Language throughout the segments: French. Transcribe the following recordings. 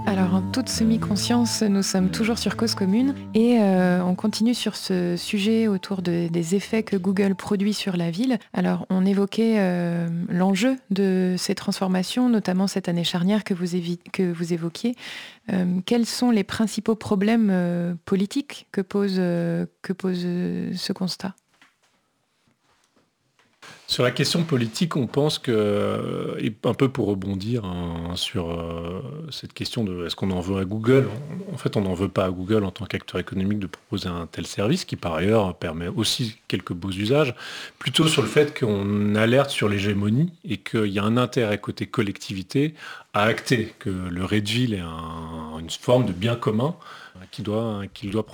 Alors en toute semi-conscience, nous sommes toujours sur Cause Commune et on continue sur ce sujet autour des effets que Google produit sur la ville. Alors on évoquait l'enjeu de ces transformations, notamment cette année charnière que vous évoquiez. Quels sont les principaux problèmes politiques que pose ce constat ? Sur la question politique, on pense que, et un peu pour rebondir sur cette question de est-ce qu'on en veut à Google, en fait on n'en veut pas à Google en tant qu'acteur économique de proposer un tel service qui par ailleurs permet aussi quelques beaux usages, plutôt sur le fait qu'on alerte sur l'hégémonie et qu'il y a un intérêt côté collectivité à acter que le Redville est une forme de bien commun qu'il doit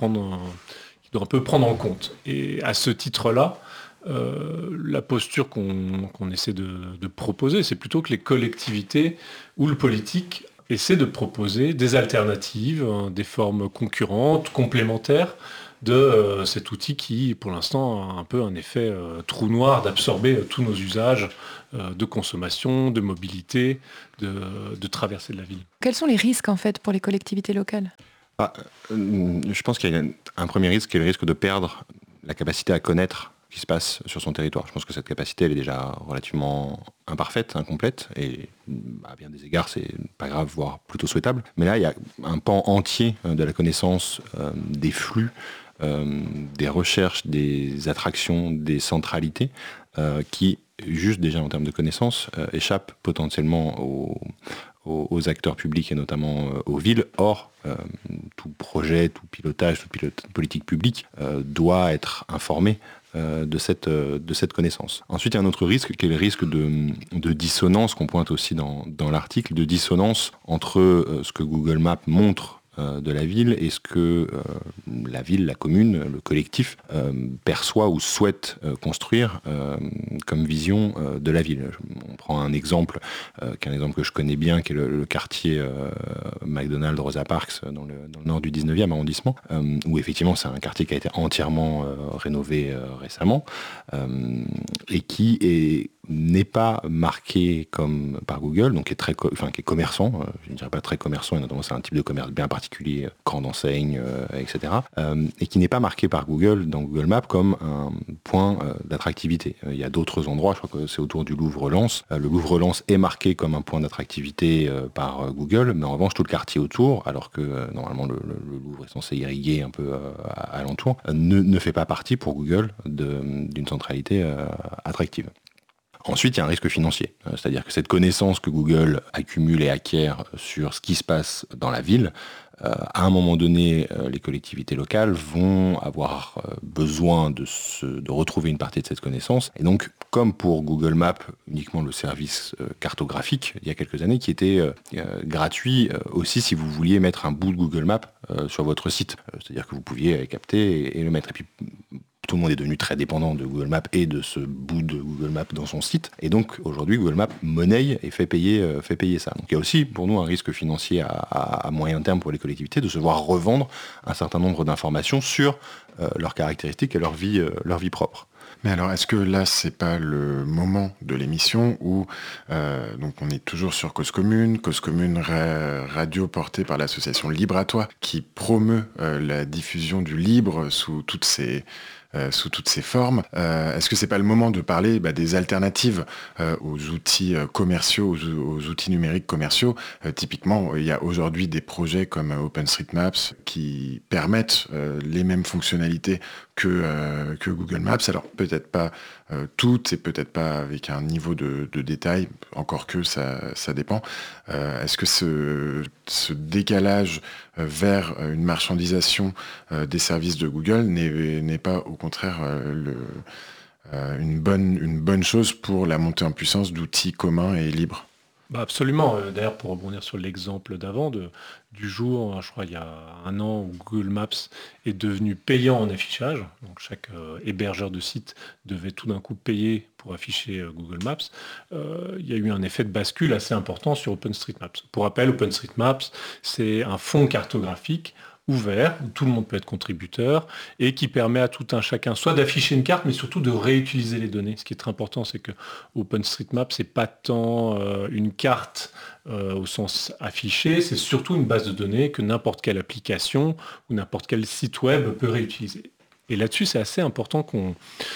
un peu prendre en compte. Et à ce titre-là, la posture qu'on essaie de proposer, c'est plutôt que les collectivités ou le politique essaient de proposer des alternatives, des formes concurrentes, complémentaires de cet outil qui, pour l'instant, a un peu un effet trou noir d'absorber tous nos usages de consommation, de mobilité, de traversée de la ville. Quels sont les risques en fait pour les collectivités locales ? Je pense qu'il y a un premier risque qui est le risque de perdre la capacité à connaître ce qui se passe sur son territoire. Je pense que cette capacité, elle est déjà relativement imparfaite, incomplète, et à bien des égards, c'est pas grave, voire plutôt souhaitable. Mais là, il y a un pan entier de la connaissance des flux, des recherches, des attractions, des centralités, qui, juste déjà en termes de connaissances, échappent potentiellement aux acteurs publics et notamment aux villes. Or, tout projet, tout pilotage, toute politique publique doit être informé de cette connaissance. Ensuite, il y a un autre risque qui est le risque de dissonance qu'on pointe aussi dans l'article, de dissonance entre ce que Google Maps montre de la ville et ce que la ville, la commune, le collectif perçoit ou souhaite construire comme vision de la ville. On prend un exemple, qui est un exemple que je connais bien, qui est le quartier McDonald's Rosa Parks dans le nord du 19e arrondissement, où effectivement c'est un quartier qui a été entièrement rénové récemment et qui n'est pas marqué comme par Google, donc qui est commerçant, je ne dirais pas très commerçant, et notamment c'est un type de commerce bien particulier, grande enseigne, etc., et qui n'est pas marqué par Google dans Google Maps comme un point d'attractivité. Il y a d'autres endroits, je crois que c'est autour du Louvre-Lens. Le Louvre-Lens est marqué comme un point d'attractivité par Google, mais en revanche tout le quartier autour, alors que normalement le Louvre est censé irriguer un peu alentour, ne fait pas partie pour Google d'une centralité attractive. Ensuite, il y a un risque financier, c'est-à-dire que cette connaissance que Google accumule et acquiert sur ce qui se passe dans la ville, à un moment donné, les collectivités locales vont avoir besoin de retrouver une partie de cette connaissance. Et donc, comme pour Google Maps, uniquement le service cartographique, il y a quelques années, qui était gratuit aussi si vous vouliez mettre un bout de Google Maps sur votre site. C'est-à-dire que vous pouviez capter et le mettre. Et puis, tout le monde est devenu très dépendant de Google Maps et de ce bout de Google Maps dans son site. Et donc, aujourd'hui, Google Maps monnaie et fait payer ça. Donc, il y a aussi, pour nous, un risque financier à moyen terme pour les collectivités de se voir revendre un certain nombre d'informations sur leurs caractéristiques et leur vie propre. Mais alors, est-ce que là, c'est pas le moment de l'émission où donc on est toujours sur Cause Commune, radio portée par l'association Libre à Toi, qui promeut la diffusion du libre sous toutes ses formes. Est-ce que c'est pas le moment de parler des alternatives aux outils commerciaux, aux outils numériques commerciaux? Typiquement, il y a aujourd'hui des projets comme OpenStreetMaps qui permettent les mêmes fonctionnalités que Google Maps. Alors peut-être pas toutes et peut-être pas avec un niveau de détail, encore que ça dépend. Est-ce que ce décalage vers une marchandisation des services de Google n'est pas au contraire une bonne chose pour la montée en puissance d'outils communs et libres? Absolument. D'ailleurs, pour rebondir sur l'exemple d'avant, du jour, je crois, il y a un an, où Google Maps est devenu payant en affichage. Donc, chaque hébergeur de site devait tout d'un coup payer pour afficher Google Maps. Il y a eu un effet de bascule assez important sur OpenStreetMaps. Pour rappel, OpenStreetMaps, c'est un fonds cartographique ouvert, où tout le monde peut être contributeur, et qui permet à tout un chacun soit d'afficher une carte, mais surtout de réutiliser les données. Ce qui est très important, c'est que OpenStreetMap, c'est pas tant une carte au sens affiché, c'est surtout une base de données que n'importe quelle application ou n'importe quel site web peut réutiliser. Et là-dessus, c'est assez important qu'on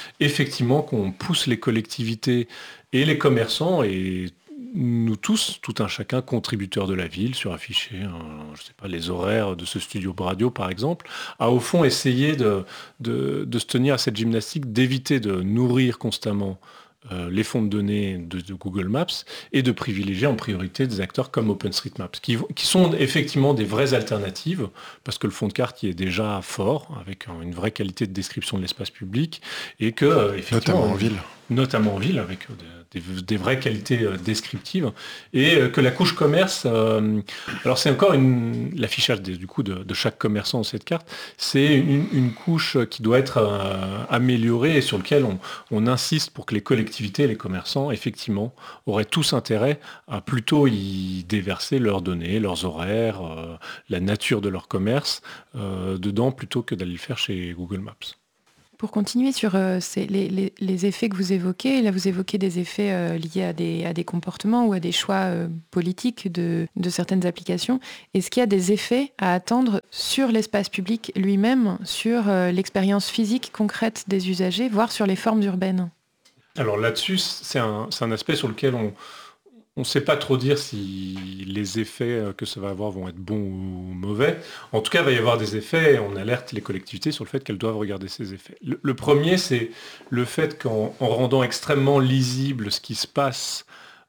pousse les collectivités et les commerçants et nous tous, tout un chacun, contributeurs de la ville, sur afficher, je sais pas, les horaires de ce studio radio par exemple, à au fond essayer de se tenir à cette gymnastique, d'éviter de nourrir constamment les fonds de données de Google Maps et de privilégier en priorité des acteurs comme OpenStreetMaps, qui sont effectivement des vraies alternatives, parce que le fond de carte y est déjà fort, avec une vraie qualité de description de l'espace public, et que effectivement, notamment en ville, avec des vraies qualités descriptives, et que la couche commerce, alors c'est encore l'affichage du coup de chaque commerçant dans cette carte, c'est une couche qui doit être améliorée et sur lequel on insiste pour que les collectivités et les commerçants, effectivement, auraient tous intérêt à plutôt y déverser leurs données, leurs horaires, la nature de leur commerce dedans, plutôt que d'aller le faire chez Google Maps. Pour continuer sur les effets que vous évoquez, là vous évoquez des effets liés à des comportements ou à des choix politiques de certaines applications. Est-ce qu'il y a des effets à attendre sur l'espace public lui-même, sur l'expérience physique concrète des usagers, voire sur les formes urbaines ? Alors là-dessus, c'est un aspect sur lequel on ne sait pas trop dire si les effets que ça va avoir vont être bons ou mauvais. En tout cas, il va y avoir des effets et on alerte les collectivités sur le fait qu'elles doivent regarder ces effets. Le premier, c'est le fait qu'en rendant extrêmement lisible ce qui se passe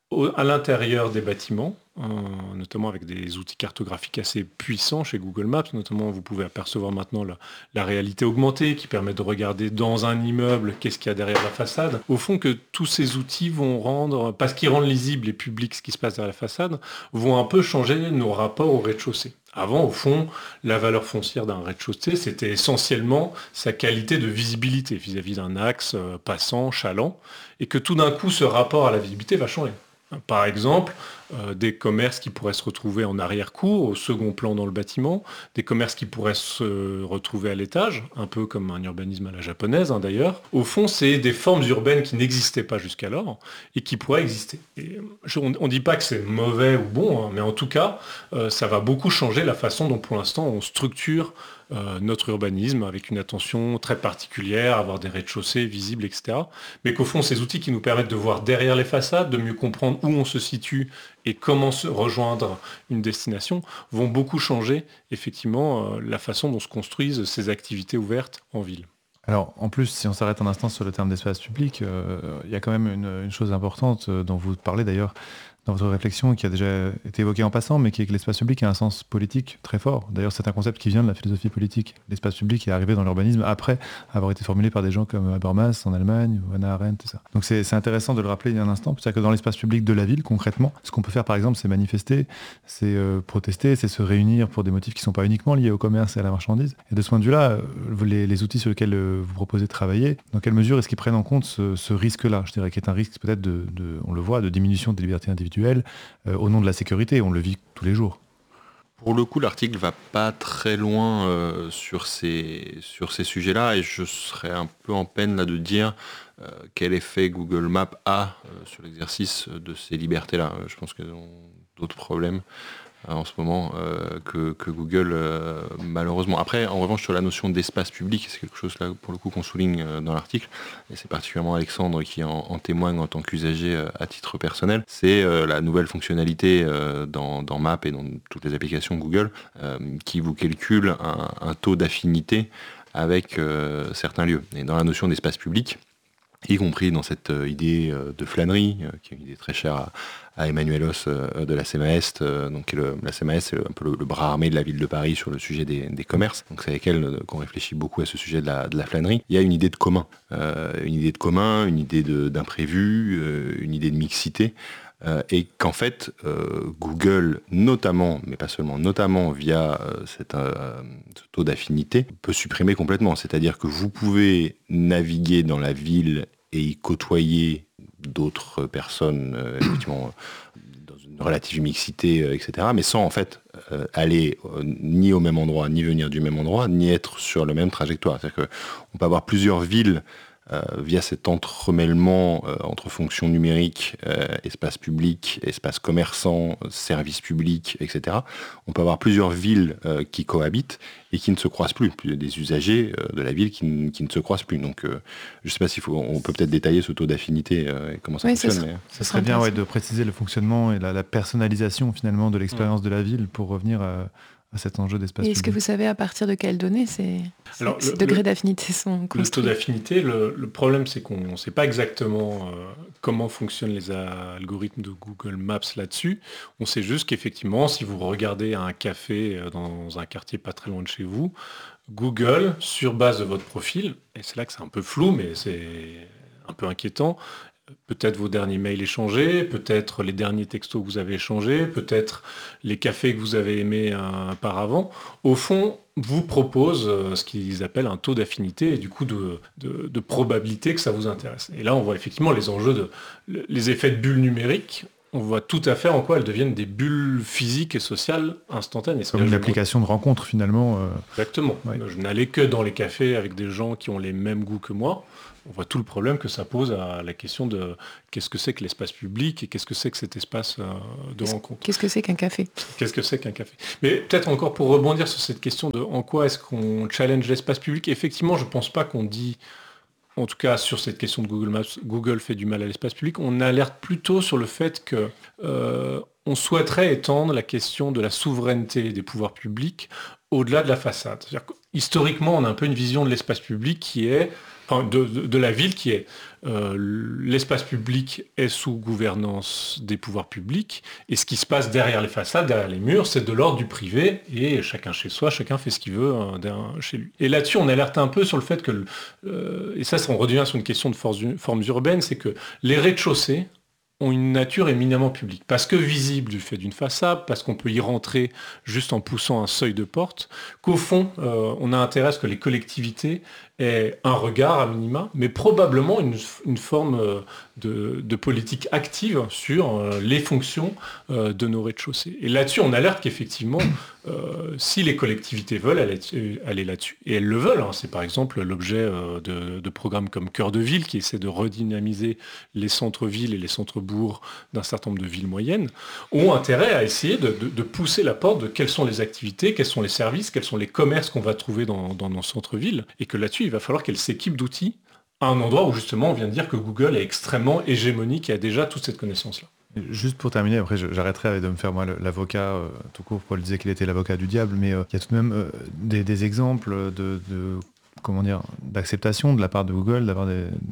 à l'intérieur des bâtiments, notamment avec des outils cartographiques assez puissants chez Google Maps, notamment vous pouvez apercevoir maintenant la réalité augmentée qui permet de regarder dans un immeuble qu'est-ce qu'il y a derrière la façade. Au fond, que tous ces outils vont rendre, parce qu'ils rendent lisible et public ce qui se passe derrière la façade, vont un peu changer nos rapports au rez-de-chaussée. Avant, au fond, la valeur foncière d'un rez-de-chaussée, c'était essentiellement sa qualité de visibilité vis-à-vis d'un axe passant, chaland, et que tout d'un coup, ce rapport à la visibilité va changer. Par exemple, des commerces qui pourraient se retrouver en arrière-cour, au second plan dans le bâtiment, des commerces qui pourraient se retrouver à l'étage, un peu comme un urbanisme à la japonaise d'ailleurs. Au fond, c'est des formes urbaines qui n'existaient pas jusqu'alors et qui pourraient exister. Et on ne dit pas que c'est mauvais ou bon, mais en tout cas, ça va beaucoup changer la façon dont pour l'instant on structure notre urbanisme avec une attention très particulière, avoir des rez-de-chaussée visibles, etc. Mais qu'au fond, ces outils qui nous permettent de voir derrière les façades, de mieux comprendre où on se situe et comment se rejoindre une destination, vont beaucoup changer effectivement la façon dont se construisent ces activités ouvertes en ville. Alors, en plus, si on s'arrête un instant sur le terme d'espace public, il y a quand même une chose importante dont vous parlez d'ailleurs dans votre réflexion, qui a déjà été évoquée en passant, mais qui est que l'espace public a un sens politique très fort. D'ailleurs, c'est un concept qui vient de la philosophie politique. L'espace public est arrivé dans l'urbanisme après avoir été formulé par des gens comme Habermas en Allemagne, ou Hannah Arendt, tout ça. Donc c'est intéressant de le rappeler il y a un instant, c'est-à-dire que dans l'espace public de la ville, concrètement, ce qu'on peut faire par exemple, c'est manifester, c'est protester, c'est se réunir pour des motifs qui ne sont pas uniquement liés au commerce et à la marchandise. Et de ce point de vue-là, les outils sur lesquels vous proposez de travailler, dans quelle mesure est-ce qu'ils prennent en compte ce risque-là, je dirais, qui est un risque peut-être on le voit, de diminution des libertés individuelles, au nom de la sécurité, on le vit tous les jours. Pour le coup, l'article va pas très loin sur ces sujets-là, et je serais un peu en peine là de dire quel effet Google Maps a sur l'exercice de ces libertés-là. Je pense qu'ils ont d'autres problèmes en ce moment que Google, malheureusement. Après, en revanche, sur la notion d'espace public, c'est quelque chose là pour le coup qu'on souligne dans l'article, et c'est particulièrement Alexandre qui en témoigne en tant qu'usager à titre personnel. C'est la nouvelle fonctionnalité dans Maps et dans toutes les applications Google qui vous calcule un taux d'affinité avec certains lieux. Et dans la notion d'espace public, y compris dans cette idée de flânerie, qui est une idée très chère à Emmanuel Os de la CMAEST. Donc la CMAEST, c'est un peu le bras armé de la ville de Paris sur le sujet des commerces. Donc c'est avec elle qu'on réfléchit beaucoup à ce sujet de la flânerie. Il y a une idée de commun, une idée d'imprévu, une idée de mixité. Et qu'en fait, Google, notamment, mais pas seulement, notamment via ce taux d'affinité, peut supprimer complètement. C'est-à-dire que vous pouvez naviguer dans la ville et y côtoyer d'autres personnes, effectivement, dans une relative mixité, etc., mais sans en fait aller ni au même endroit, ni venir du même endroit, ni être sur le même trajectoire. C'est-à-dire qu'on peut avoir plusieurs villes via cet entremêlement entre fonctions numériques, espace public, espace commerçant, services publics, etc. On peut avoir plusieurs villes qui cohabitent et qui ne se croisent plus, des usagers de la ville qui ne se croisent plus. Donc, je ne sais pas on peut peut-être détailler ce taux d'affinité et comment ça fonctionne. Ça serait bien de préciser le fonctionnement et la personnalisation finalement de l'expérience de la ville pour revenir à cet enjeu d'espace public. Est-ce que vous savez à partir de quelles données ces degrés d'affinité sont construits ? Le taux d'affinité, le problème c'est qu'on ne sait pas exactement comment fonctionnent les algorithmes de Google Maps là-dessus. On sait juste qu'effectivement, si vous regardez un café dans un quartier pas très loin de chez vous, Google, sur base de votre profil, et c'est là que c'est un peu flou, mais c'est un peu inquiétant, peut-être vos derniers mails échangés, peut-être les derniers textos que vous avez échangés, peut-être les cafés que vous avez aimés auparavant. Au fond, vous propose ce qu'ils appellent un taux d'affinité et du coup de probabilité que ça vous intéresse. Et là, on voit effectivement les enjeux les effets de bulles numériques. On voit tout à fait en quoi elles deviennent des bulles physiques et sociales instantanées. Comme une application de rencontre finalement. Exactement. Ouais. Je n'allais que dans les cafés avec des gens qui ont les mêmes goûts que moi. On voit tout le problème que ça pose à la question de qu'est-ce que c'est que l'espace public et qu'est-ce que c'est que cet espace de rencontre. Qu'est-ce que c'est qu'un café ? Qu'est-ce que c'est qu'un café ? Mais peut-être encore pour rebondir sur cette question de en quoi est-ce qu'on challenge l'espace public, effectivement, je ne pense pas qu'on dit, en tout cas sur cette question de Google Maps, Google fait du mal à l'espace public. On alerte plutôt sur le fait que on souhaiterait étendre la question de la souveraineté des pouvoirs publics au-delà de la façade. C'est-à-dire historiquement, on a un peu une vision de l'espace public qui est de la ville qui est l'espace public est sous gouvernance des pouvoirs publics et ce qui se passe derrière les façades, derrière les murs, c'est de l'ordre du privé et chacun chez soi, chacun fait ce qu'il veut chez lui. Et là-dessus, on alerte un peu sur le fait que, et ça on revient sur une question de formes urbaines, c'est que les rez-de-chaussée ont une nature éminemment publique, parce que visible du fait d'une façade, parce qu'on peut y rentrer juste en poussant un seuil de porte, qu'au fond, on a intérêt à ce que les collectivités aient un regard à minima, mais probablement une forme de politique active sur les fonctions de nos rez-de-chaussée. Et là-dessus, on alerte qu'effectivement, si les collectivités veulent aller là-dessus, et elles le veulent, hein, c'est par exemple l'objet de programmes comme Cœur de Ville, qui essaie de redynamiser les centres-villes et les centres-bourgs d'un certain nombre de villes moyennes, ont intérêt à essayer de pousser la porte de quelles sont les activités, quels sont les services, quels sont les commerces qu'on va trouver dans nos centres-villes, et que là-dessus, il va falloir qu'elles s'équipent d'outils à un endroit où justement on vient de dire que Google est extrêmement hégémonique et a déjà toute cette connaissance-là. Juste pour terminer, après j'arrêterai de me faire moi l'avocat, tout court, Paul disait qu'il était l'avocat du diable, mais il y a tout de même des exemples d'acceptation de la part de Google d'avoir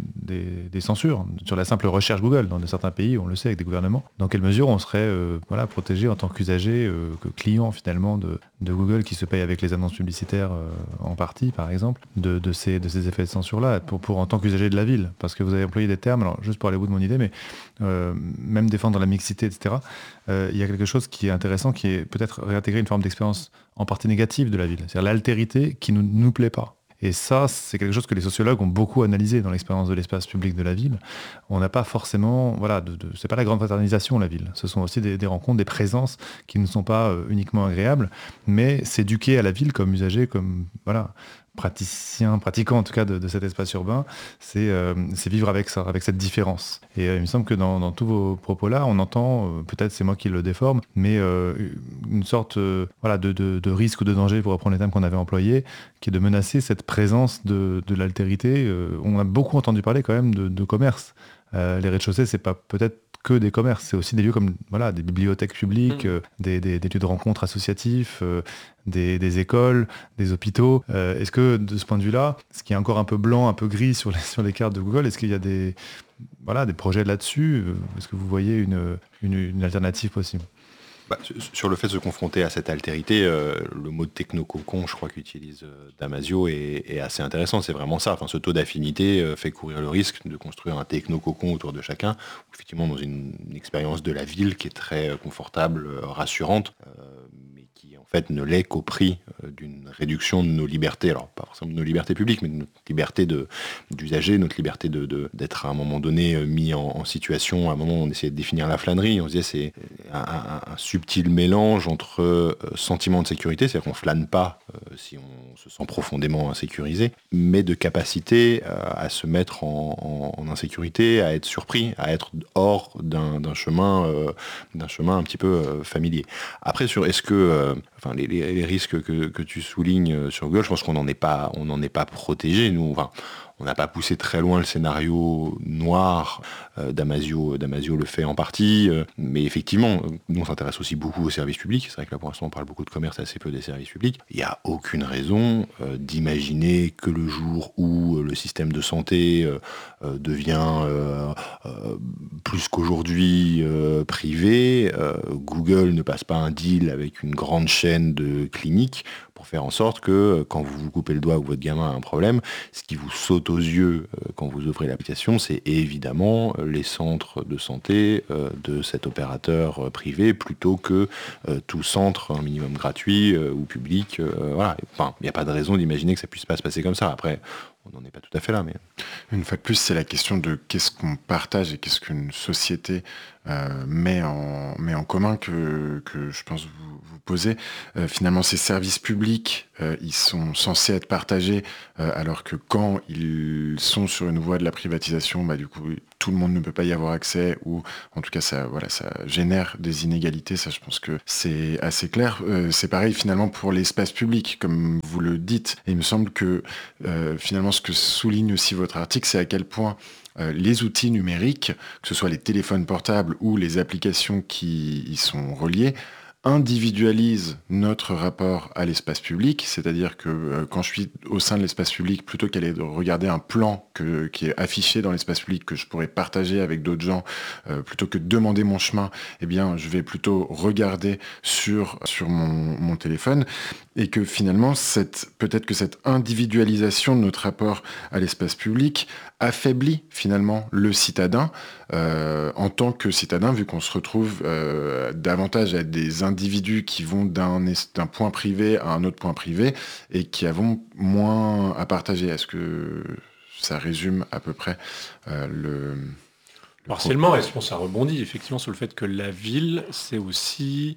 des censures sur la simple recherche Google. Dans certains pays, on le sait, avec des gouvernements. Dans quelle mesure on serait protégé en tant qu'usager, que client finalement de Google qui se paye avec les annonces publicitaires en partie, par exemple, de ces effets de censure-là, pour en tant qu'usager de la ville. Parce que vous avez employé des termes, alors juste pour aller au bout de mon idée, mais même défendre la mixité, etc., il y a quelque chose qui est intéressant, qui est peut-être réintégrer une forme d'expérience en partie négative de la ville. C'est-à-dire l'altérité qui ne nous plaît pas. Et ça, c'est quelque chose que les sociologues ont beaucoup analysé dans l'expérience de l'espace public de la ville. On n'a pas forcément, c'est pas la grande fraternisation la ville. Ce sont aussi des rencontres, des présences qui ne sont pas uniquement agréables, mais s'éduquer à la ville comme usager, comme pratiquant en tout cas de cet espace urbain, c'est vivre avec ça, avec cette différence. Et il me semble que dans tous vos propos-là, on entend, peut-être c'est moi qui le déforme, mais une sorte de risque ou de danger, pour reprendre les termes qu'on avait employés, qui est de menacer cette présence de l'altérité. On a beaucoup entendu parler quand même de commerce. Les rez-de-chaussée, c'est pas peut-être que des commerces, c'est aussi des lieux comme des bibliothèques publiques, des lieux de rencontres associatifs, des écoles, des hôpitaux. Est-ce que de ce point de vue-là, ce qui est encore un peu blanc, un peu gris sur les cartes de Google, est-ce qu'il y a des projets là-dessus ? Est-ce que vous voyez une alternative possible ? Sur le fait de se confronter à cette altérité, le mot de technococon, je crois qu'utilise Damasio, est assez intéressant. C'est vraiment ça. Enfin, ce taux d'affinité fait courir le risque de construire un technococon autour de chacun, effectivement dans une expérience de la ville qui est très confortable, rassurante, mais qui en fait, ne l'est qu'au prix d'une réduction de nos libertés, alors pas forcément de nos libertés publiques, mais de notre liberté d'usager, notre liberté d'être à un moment donné mis en situation. À un moment, on essayait de définir la flânerie, on se disait c'est un subtil mélange entre sentiment de sécurité, c'est-à-dire qu'on ne flâne pas si on se sent profondément insécurisé, mais de capacité à se mettre en insécurité, à être surpris, à être hors d'un chemin un petit peu familier. Après, sur est-ce que les risques que tu soulignes sur Google, je pense qu'on n'en est pas protégé. Nous, on n'a pas poussé très loin le scénario noir. Damasio le fait en partie, mais effectivement, nous on s'intéresse aussi beaucoup aux services publics. C'est vrai que là pour l'instant on parle beaucoup de commerce et assez peu des services publics. Il n'y a aucune raison d'imaginer que le jour où le système de santé devient plus qu'aujourd'hui privé, Google ne passe pas un deal avec une grande chaîne de cliniques pour faire en sorte que quand vous vous coupez le doigt ou votre gamin a un problème, ce qui vous saute aux yeux quand vous ouvrez l'application, c'est évidemment les centres de santé de cet opérateur privé plutôt que tout centre un minimum gratuit ou public. Voilà. Enfin, il n'y a pas de raison d'imaginer que ça puisse pas se passer comme ça. Après, on n'en est pas tout à fait là. Mais... Une fois de plus, c'est la question de qu'est-ce qu'on partage et qu'est-ce qu'une société met en commun que je pense vous posez. Finalement, ces services publics, ils sont censés être partagés, alors que quand ils sont sur une voie de la privatisation, du coup, tout le monde ne peut pas y avoir accès, ou en tout cas, ça génère des inégalités. Ça, je pense que c'est assez clair. C'est pareil, finalement, pour l'espace public, comme vous le dites. Et il me semble que, finalement, ce que souligne aussi votre article, c'est à quel point les outils numériques, que ce soit les téléphones portables ou les applications qui y sont reliées, individualise notre rapport à l'espace public, c'est-à-dire que quand je suis au sein de l'espace public, plutôt qu'aller regarder un plan qui est affiché dans l'espace public que je pourrais partager avec d'autres gens, plutôt que de demander mon chemin, eh bien, je vais plutôt regarder sur mon téléphone, et que finalement, peut-être que cette individualisation de notre rapport à l'espace public affaiblit finalement le citadin en tant que citadin, vu qu'on se retrouve davantage à des individus qui vont d'un point privé à un autre point privé et qui avons moins à partager. Est-ce que ça résume à peu près le partiellement, et je pense que ça rebondit effectivement sur le fait que la ville, c'est aussi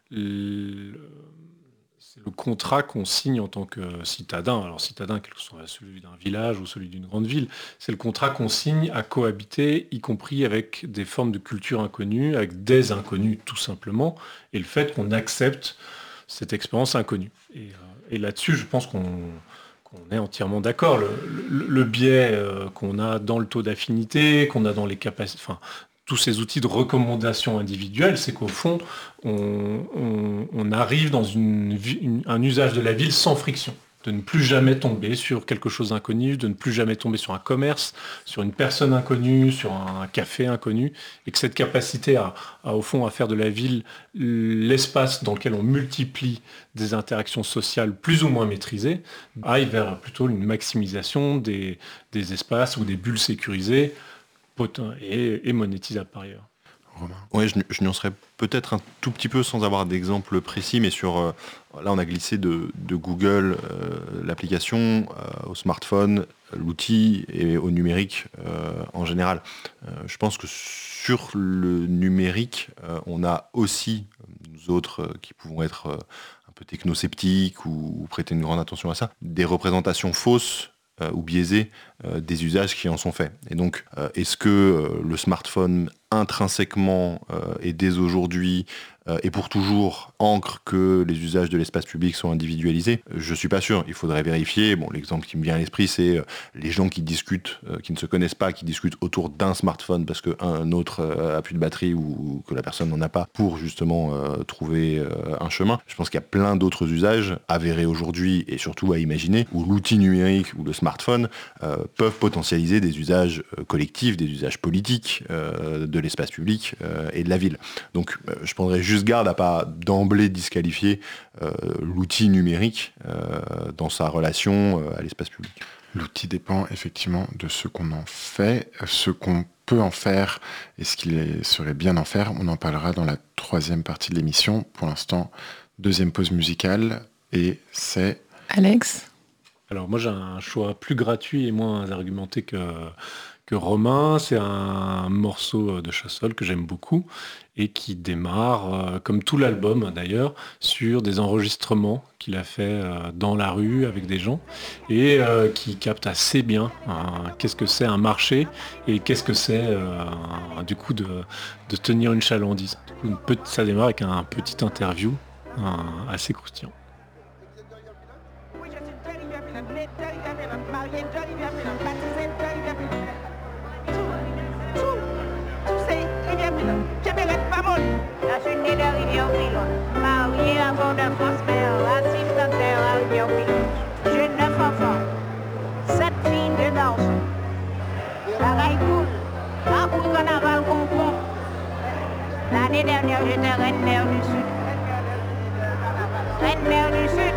le contrat qu'on signe en tant que citadin. Alors citadin, quel que soit celui d'un village ou celui d'une grande ville, c'est le contrat qu'on signe à cohabiter, y compris avec des formes de culture inconnues, avec des inconnus tout simplement, et le fait qu'on accepte cette expérience inconnue. Et là-dessus, je pense qu'on est entièrement d'accord. Le biais qu'on a dans le taux d'affinité, qu'on a dans les capacités... tous ces outils de recommandation individuelle, c'est qu'au fond, on arrive dans un usage de la ville sans friction, de ne plus jamais tomber sur quelque chose d'inconnu, de ne plus jamais tomber sur un commerce, sur une personne inconnue, sur un café inconnu, et que cette capacité au fond, à faire de la ville l'espace dans lequel on multiplie des interactions sociales plus ou moins maîtrisées, aille vers plutôt une maximisation des espaces ou des bulles sécurisées, et monétisable par ailleurs. Oui, je nuancerais peut-être un tout petit peu sans avoir d'exemple précis, mais sur là on a glissé de Google, l'application, au smartphone, l'outil et au numérique en général. Je pense que sur le numérique, on a aussi, nous autres qui pouvons être un peu technosceptiques ou prêter une grande attention à ça, des représentations fausses ou biaisés des usages qui en sont faits. Et donc, est-ce que le smartphone intrinsèquement et dès aujourd'hui et pour toujours ancre que les usages de l'espace public sont individualisés? Je ne suis pas sûr. Il faudrait vérifier. Bon, l'exemple qui me vient à l'esprit, c'est les gens qui discutent, qui ne se connaissent pas, qui discutent autour d'un smartphone parce qu'un autre a plus de batterie ou que la personne n'en a pas pour justement trouver un chemin. Je pense qu'il y a plein d'autres usages avérés aujourd'hui et surtout à imaginer où l'outil numérique ou le smartphone peuvent potentialiser des usages collectifs, des usages politiques de l'espace public et de la ville. Donc je prendrais juste garde à pas d'emblée disqualifier l'outil numérique dans sa relation à l'espace public. L'outil dépend effectivement de ce qu'on en fait, ce qu'on peut en faire et ce qu'il serait bien d'en faire. On en parlera dans la troisième partie de l'émission. Pour l'instant, Deuxième pause musicale, et c'est... Alex? Alors moi j'ai un choix plus gratuit et moins argumenté que Romain. C'est un morceau de Chassol que j'aime beaucoup et qui démarre, comme tout l'album d'ailleurs, sur des enregistrements qu'il a fait dans la rue avec des gens et qui capte assez bien qu'est-ce que c'est un marché et qu'est-ce que c'est du coup de tenir une chalandise. Du coup, ça démarre avec un petit interview assez croustillant. L'année dernière, j'étais reine-mère du Sud. Reine-mère du Sud.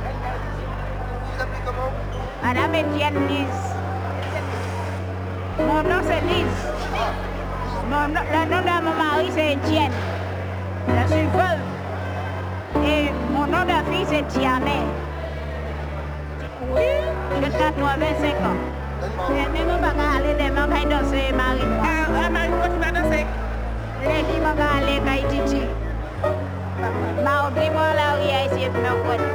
Madame Étienne Lise. Mon nom c'est Lise. Le nom de mon mari c'est Étienne. Je suis veuve. Et mon nom de fille c'est Tiané. Oui, j'ai 85 ans. Et nous allons aller demain pour danser Marie. Marie, tu vas danser? Les filles vont aller à Titi. Mardi, moi là, il y a essayé de me connaître.